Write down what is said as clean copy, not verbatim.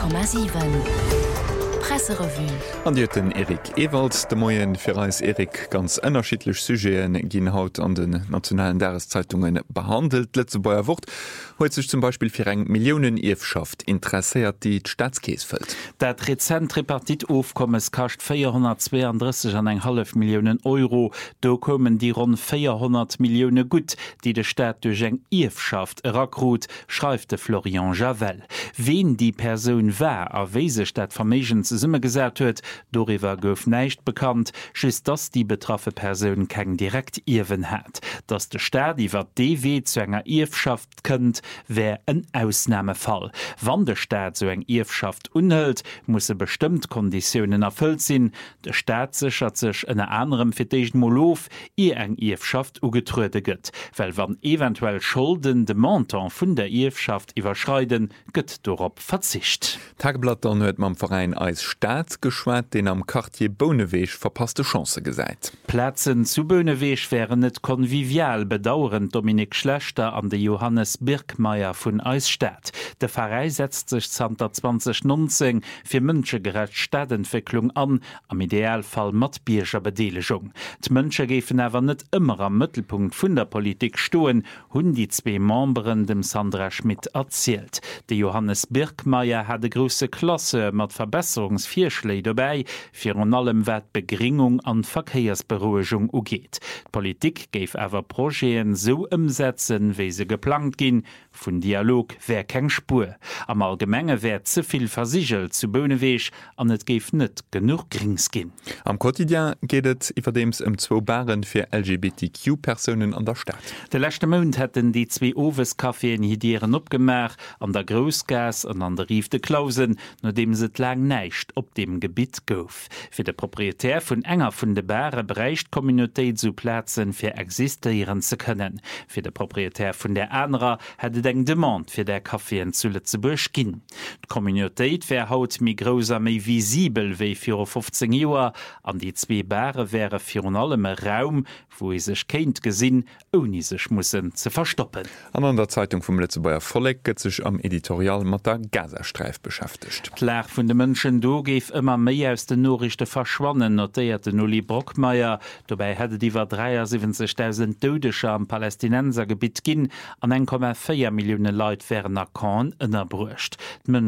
90,7 Presserevue. An Joten Erik Ewald, de Moien fir als Erik ganz ënnerschilech Sugéen ginn haut an den nationalen Dareszeitungen behandelt. Letze beier Wort huet sech zum Beispiel fir eng Millionen Iefschaft interessiert die Staatskees fëlt. Dat Rezent Repartit ofkommes kascht 432,5 Millionen Euro. Do kommen die rund 400 Millionen gut, die de Staat durch eng Iefschaft rakrut, schreibt de Florian Javel. Wen die Person war a Wesestadt Vermegens Summe gesagt huet, doriwer gouf neicht bekannt, schüss dass die betraffe Person keng direkt Irwen hat. Dass de Staat iwwer DW zu enger Iefschaft kënnt, wär en Ausnahmefall. Wann der Staat so eng Iefschaft unhält, musse bestimmt Konditionen erfüllt sinn. Der Staat sichert sich in anderem fir deigen Molof eng Iefschaft ugetruede gëtt, weil wann eventuell Schulden de Montant vun der Iefschaft iwwerschreiden, gëtt dorop verzicht. Tagblatter huet mam Verein als Staat geschwat, den am Quartier Bonneweeg verpasste Chance gesäit. Plätzen zu Bonneweeg wären net konvivial, bedauernd Dominik Schlechter an de Johannes Birkmeier vun Eisstadt. Der Verein setzt sich 2019 fir mënschegerecht Stadtentwicklung an, am Idealfall mat bierscher Bedelegung. D'Mënsche gefen awer net immer am Mittelpunkt vun der Politik stoen, hunn die zwei Memberen dem Sandra Schmidt erzählt. De Johannes Birkmeier hat de grosse Klasse mat Verbesserungsvierschläge dabei, fir an allem wat Begringung an Verkehrsberuhigung ugeht. Politik geif awer Projekten so umsetzen, wie se geplant gin, vun Dialog wär keng Spur. Am Allgemenge wär zuviel versichelt zu Bonneweeg, an et geif net genug Grings gin. Am Quotidien gehtt iwwerdems zwo Baren fir LGBTQ-Personen an der Stadt. De lechte Mount hätten die zwei Oweskaffeen hidieren opgemer, an der Großgas an an der Rief de Klausen, nachdem se lang neicht op dem Gebiet gouf. Fir de Proprietär vun enger vun de Bäre bereicht Communitéit zu Plätzen fir existieren ze können. Fir de Proprietär vun der Äner hätte eng Demand fir der Kaffeen zu Lützeburg ginn. D'Communitéit wär haut mi grosam méi visibel wéi 15 Joer, an die zwei Bäre wäre fir allem Raum, wo sech kéint gesinn, oni sech mussssen ze verstoppen. An der Zeitung vum Lützeburger Volk gëtt sech am Editorial mat der Gazastreif beschäftigt. Klär vun de Mënschen do geif immer méi aus de Norrichte verschwannen, notierte Nulli Brockmeier. Dobei hätte iwwer 73.000 Todescher am Palästinensergebiet ginn, an 1,4 Millionen Leiit wären Kan ënnerbrucht.